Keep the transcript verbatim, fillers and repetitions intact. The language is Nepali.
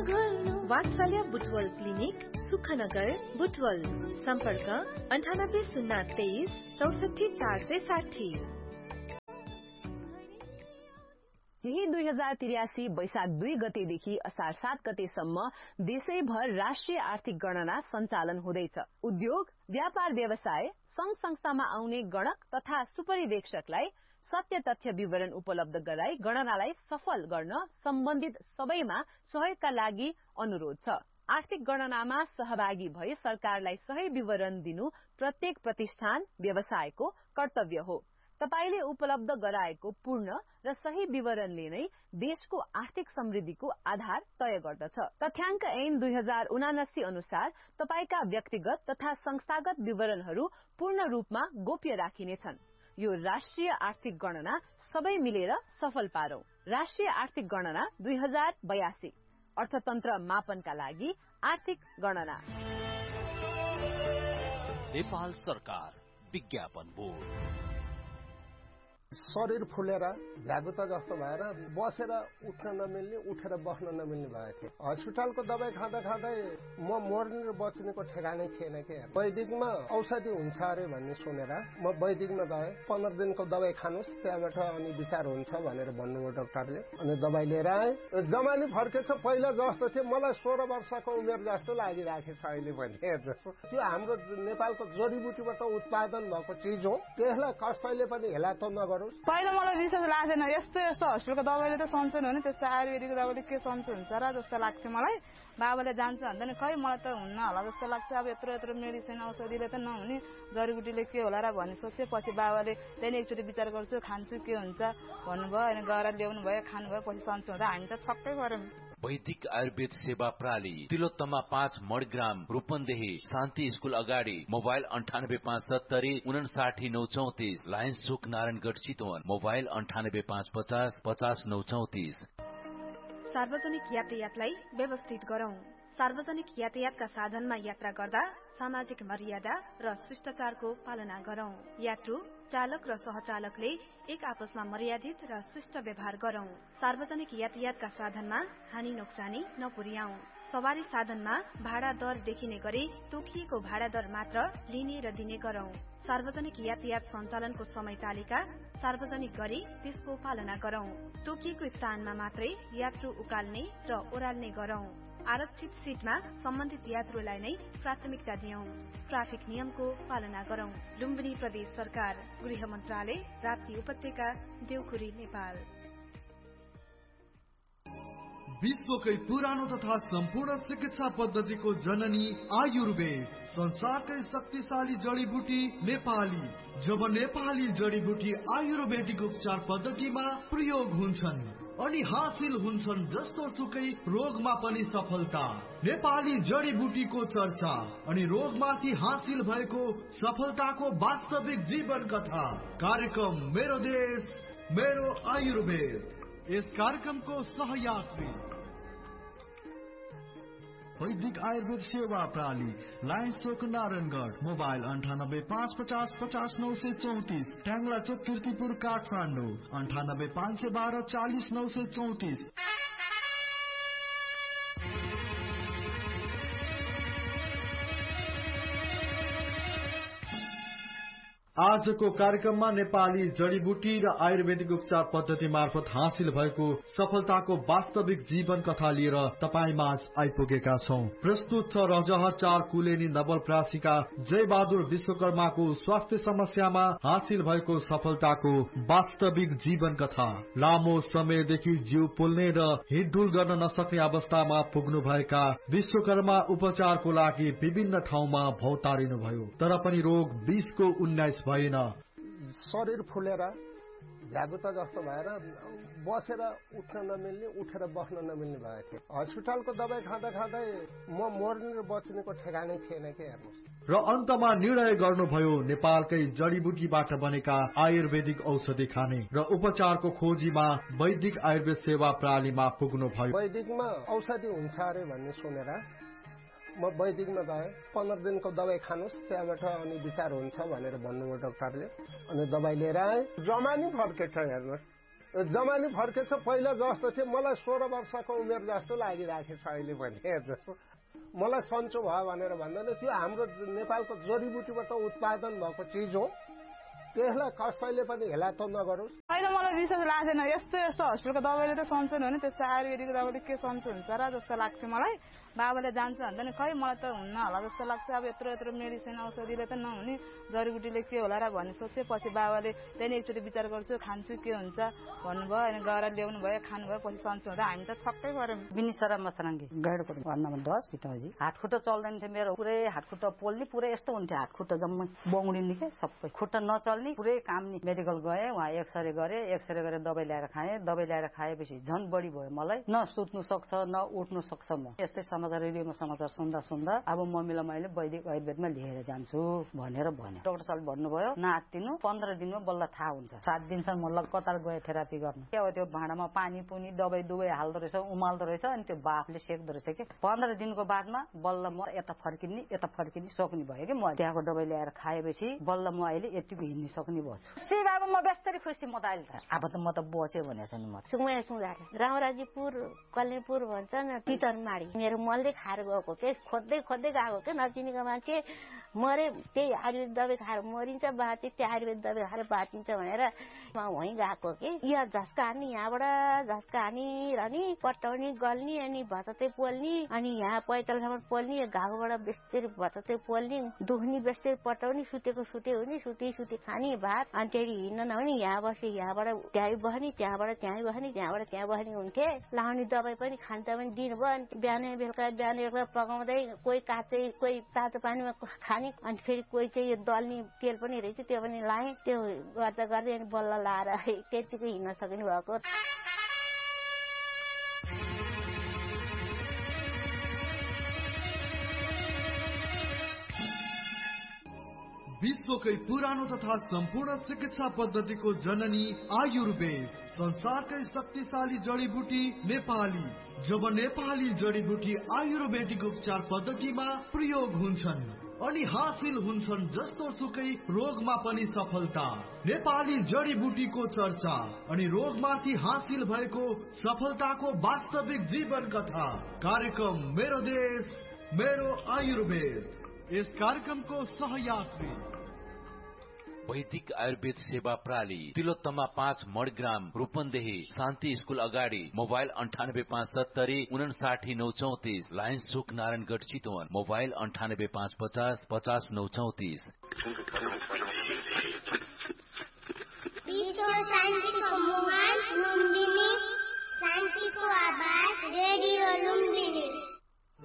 गर्नु वात्सल्य बुटवल क्लिनिक सुखनगर बुटवल सम्पर्क अन्ठानब्बे शून्य तेइस चौसठी चार सय साठी। यही दुई हजार त्रियासी वैशाख दुई गतेदेखि असार सात गतेसम्म देशैभर राष्ट्रिय आर्थिक गणना सञ्चालन हुँदैछ। उद्योग व्यापार व्यवसाय संघ संस्थामा आउने गणक तथा सुपरिवेक्षकलाई सत्य तथ्य विवरण उपलब्ध गराई गणनालाई सफल गर्न सम्बन्धित सबैमा सहयोगका लागि अनुरोध छ। आर्थिक गणनामा सहभागी भई सरकारलाई सही विवरण दिनु प्रत्येक प्रतिष्ठान व्यवसायको कर्तव्य हो। तपाईले उपलब्ध गराएको पूर्ण र सही विवरणले नै देशको आर्थिक समृद्धिको आधार तय गर्दछ। तथ्याङ्क ऐन दुई हजार उनासी अनुसार तपाईका व्यक्तिगत तथा संस्थागत विवरणहरू पूर्ण रूपमा गोप्य राखिनेछन्। यो राष्ट्रिय आर्थिक गणना सबै मिलेर सफल पारौं। राष्ट्रिय आर्थिक गणना दुई हजार बयासी अर्थतन्त्र मापनका लागि आर्थिक गणना। नेपाल सरकार विज्ञापन बोर्ड। शरीर फुलेर भ्यागुता जस्तो भएर बसेर उठ्न नमिल्ने उठेर बस्न नमिल्ने भएको थियो। हस्पिटलको दबाई खाँदा खाँदै म मर्ने र बच्नेको ठेगानै थिएन के। वैदिकमा औषधि हुन्छ अरे भन्ने सुनेर म वैदिकमा गएँ। पन्ध्र दिनको दबाई खानुहोस् त्यहाँबाट अनि विचार हुन्छ भनेर भन्नुभयो डाक्टरले। अनि दबाई लिएर आएँ। जमानी फर्केछ पहिला जस्तो थियो। मलाई सोह्र वर्षको उमेर जस्तो लागिराखेको छ अहिले पनि। त्यो हाम्रो नेपालको जडीबुटीबाट उत्पादन भएको चिज हो। त्यसलाई कसैले पनि हेला त नगर। पहिला मलाई विश्वास लाग्थेन। यस्तो यस्तो हस्पिटलको दबाईले त सन्चो हुने त्यस्तो आयुर्वेदिकको दबाईले के सन्चो हुन्छ र जस्तो लाग्थ्यो मलाई। बाबाले जान्छ भन्दा नि खै मलाई त हुन्न होला जस्तो लाग्छ। अब यत्रो यत्रो मेडिसिन औषधिले त नहुने जडीबुटीले के होला र भन्ने सोचे। पछि बाबाले त्यही एकचोटि विचार गर्छु खान्छु के हुन्छ भन्नुभयो। अनि गएर ल्याउनु भयो खानुभयो। पछि सन्चो हुँदा हामी त छक्कै पर्यौं। वैदिक आयुर्वेद सेवा प्रणाली तिलोत्तमा पाँच मणिग्राम रूपन्देही शान्ति स्कूल अगाडि मोबाइल अन्ठानब्बे पाँच सत्तरी उनासाठी नौ चौतिस लायन्स चोक नारायणगढ चितवन मोबाइल अन्ठानब्बे पाँच पचास पचास नौ चौतिस। सार्वजनिक यातायातलाई व्यवस्थित गरौं। सार्वजनिक यातायातका साधनमा यात्रा गर्दा सामाजिक मर्यादा र शिष्टाचारको पालना गरौं। यात्रु चालक र सहचालकले एक आपसमा मर्यादित र शिष्ट व्यवहार गरौं। सार्वजनिक यातायातका साधनमा हानि नोक्सानी नपुर्याउँ। सवारी साधनमा भाडा दर देखिने गरी तोकिएको भाडा दर मात्र लिने र दिने गरौं। सार्वजनिक यातायात सञ्चालनको समय तालिका सार्वजनिक गरी त्यसको पालना गरौं। तोकिएको स्थानमा मात्रै यात्रु उकाल्ने र ओह्राल्ने गरौं। आरक्षित सीटमा सम्बन्धित यात्रुलाई नै प्राथमिकता दियौं। ट्राफिक नियमको पालना गरौं। लुम्बिनी प्रदेश सरकार गृह मन्त्रालय राप्ती उपत्यका देउखुरी नेपाल। विश्वकै पुरानो तथा सम्पूर्ण चिकित्सा पद्धतिको जननी आयुर्वेद संसारकै शक्तिशाली जडीबुटी नेपाली। जब नेपाली जडीबुटी आयुर्वेदिक उपचार पद्धतिमा प्रयोग हुन्छन् अनि हासिल हुन्छन् जस्तो सुकै रोगमा पनि सफलता। नेपाली जडीबुटीको चर्चा अनि रोगमाथि हासिल भएको सफलताको वास्तविक जीवन कथा कार्यक्रम मेरो देश मेरो आयुर्वेद। यस कार्यक्रमको सहयात्री वैदिक आयुर्वेद सेवा प्रणाली लायन्स चोक नारायणगढ मोबाइल अन्ठानब्बे पाँच पचास पचास नौ सय चौतिस ट्याङ्ला चोक किर्तिपुर काठमाडौँ अन्ठानब्बे पाँच सय बाह्र चालिस नौ सय चौतिस। आजको कार्यक्रममा नेपाली जडीबुटी र आयुर्वेदिक उपचार पद्धति मार्फत हासिल भएको सफलताको वास्तविक जीवन कथा लिएर तपाईँ माझ आइपुगेका छौं। प्रस्तुत छ रजहर चार कुलेनी नवलप्रासीका जय बहादुर विश्वकर्माको स्वास्थ्य समस्यामा हासिल भएको सफलताको वास्तविक जीवन कथा। लामो समयदेखि जिउ पोल्ने र हिँडडुल गर्न नसक्ने अवस्थामा पुग्नु भएका विश्वकर्मा उपचारको लागि विभिन्न ठाउँमा भौतारिनु भयो तर पनि रोग बीसको उन्नाइस भएन। शरीर फुलेर भ्यागुता जस्तो भएर बसेर उठ्न नमिल्ने उठेर बस्न नमिल्ने भएको थियो। हस्पिटलको दबाई खाँदा खाँदै म मर्ने र बच्नेको ठेगानै थिएन के। हेर्नुहोस् र अन्तमा निर्णय गर्नुभयो नेपालकै जडीबुटीबाट बनेका आयुर्वेदिक औषधि खाने र उपचारको खोजीमा वैदिक आयुर्वेद सेवा प्रणालीमा पुग्नु भयो। वैदिकमा औषधि हुन्छ अरे भन्ने सुनेर म वैदिकमा गएँ। पन्ध्र दिनको दबाई खानुहोस् त्यहाँबाट अनि विचार हुन्छ भनेर भन्नुभयो डाक्टरले। अनि दबाई लिएर आएँ। जमानी फर्केछ हेर्नुहोस्। जमानी फर्केछ पहिला जस्तो थियो मलाई सोह्र वर्षको उमेर जस्तो लागिरहेको छ अहिले भने जस्तो मलाई सन्चो भयो भनेर भन्दैन त्यो हाम्रो नेपालको जडीबुटीबाट उत्पादन भएको चिज हो त्यसलाई कसैले पनि हेला त नगरोस् अहिले मलाई विश्वास लाग्दैन यस्तो यस्तो हस्पिटलको दबाईले त सन्चो हुने त्यस्तो आयुर्वेदिक दबाईले के सन्चो हुन्छ र जस्तो लाग्छ मलाई बाबाले जान्छ भन्दा नि खै मलाई त हुन्न होला जस्तो लाग्छ अब यत्रो यत्रो मेडिसिन औषधिले त नहुने जडीबुटीले के होला र भन्ने सोचेपछि बाबाले त्यहाँदेखि एकचोटि विचार गर्छु खान्छु के हुन्छ भन्नुभयो अनि गएर ल्याउनु भयो खानुभयो पछि सन्चो हुँदा हामी त छक्कै गऱ्यौँ। बिनिसरा मसराङ्गी गाडीको भन्नमा दस सीताजी हातखुट्टा चल्दैन थियो मेरो पुरै हातखुट्टा पोल्ने पुरै यस्तो हुन्थ्यो हातखुट्टा जम्मै बौडिने के सबै खुट्टा नचल्ने पुरै काम नि मेडिकल गएँ उहाँ एक्सरे गरेँ एक्सरे गरेर दबाई ल्याएर खाएँ दबाई ल्याएर खाएपछि झन् बढी भयो मलाई न सुत्नु सक्छ न उठ्नु सक्छ म यस्तै समाचार रेडियोमा समाचार सुन्दा सुन्दा अब मम्मीलाई मैले वैदिक आयुर्वेदमा लिएर जान्छु भनेर भने डाक्टर साहबले भन्नुभयो नआत्तिनु पन्ध्र दिनमा बल्ल थाहा हुन्छ सात दिनसम्म मलाई कतार गए थेरापी गर्न के हो त्यो भाँडामा पानी पुनी दबाई दुबाई हाल्दो रहेछ उमाल्दो रहेछ अनि त्यो बाफले सेक्दो रहेछ कि पन्ध्र दिनको बादमा बल्ल म यता फर्किने यता फर्किने सक्ने भयो कि म त्यहाँको दबाई ल्याएर खाएपछि बल्ल म अहिले यतिको हिँड्न सक्ने भएछु से बाबा म बेस्तरी खुसी म त अहिले त अब त म त बच्यो भनेको छु नि म सुमाया सुँगार रामराजीपुर कल्याणपुर भन्छ न तितरमाडी मेरो मनले खाएर गएको के खोज्दै खोज्दै गएको के नचिनेको मान्छे मरे त्यही आयुर्वेद दबाई खाएर मरिन्छ बाँचे त्यो आयुर्वेद दबाई खाएर बाँचिन्छ भनेर वहीँ गएको कि यहाँ झस्का हान्ने यहाँबाट झस्का हानी र नि पट्टाउने गल्ने अनि भतते पोल्ने अनि यहाँ पैतालसम्म पोल्ने घाउबाट बेस्तरी भतते पोल्ने दुख्ने बेस्तरी पट्टाउने सुतेको सुते हुने सुते सुते खाने भात अनि त्यही हिँड्न नहुने यहाँ बसे यहाँबाट त्यहीँ बस्ने त्यहाँबाट त्यहीँ बस्ने त्यहाँबाट त्यहाँ बस्ने हुन्थे लाउने दबाई पनि खान्छ पनि दिनुभयो अनि बिहान बेलुका बिहान बेलुका पकाउँदै कोही काँचै कोही तातो पानीमा खाने अनि फेरि कोही चाहिँ यो दल्ने तेल पनि रहेछ त्यो पनि लाएँ त्यो गर्दा गर्दै अनि बल्ल लाएर त्यतिकै हिँड्न सक्नु भएको। विश्वकै पुरानो तथा सम्पूर्ण चिकित्सा पद्धतिको जननी आयुर्वेद संसारकै शक्तिशाली जडीबुटी नेपाली जब नेपाली जडीबुटी आयुर्वेदिक उपचार पद्धतिमा प्रयोग हुन्छन् अनि हासिल हुन्छन् जस्तो सुकै रोगमा पनि सफलता नेपाली जडीबुटीको चर्चा अनि रोगमाथि हासिल भएको सफलताको वास्तविक जीवन कथा कार्यक्रम मेरो देश मेरो आयुर्वेद यस कार्यक्रमको सहयात्री वैदिक आयुर्वेद सेवा प्रणाली तिलोत्तमा पाँच मडग्राम रूपन्देही शान्ति स्कूल अगाडि मोबाइल अन्ठानब्बे पाँच सत्तरी उनासाठी नौ चौतिस लायन्स चोक नारायणगढ चितवन मोबाइल अन्ठानब्बे पाँच पचास पचास नौ चौतिस। शान्तिको मोबाइल लुम्बिनी शान्तिको आवाज रेडियो लुम्बिनी।